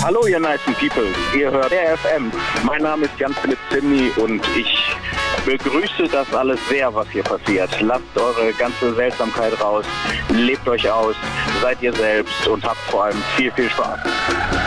Hallo ihr nicen People, ihr hört RFM. Mein Name ist Jan-Philipp Zimny und ich begrüße das alles sehr, was hier passiert. Lasst eure ganze Seltsamkeit raus, lebt euch aus, seid ihr selbst und habt vor allem viel, viel Spaß.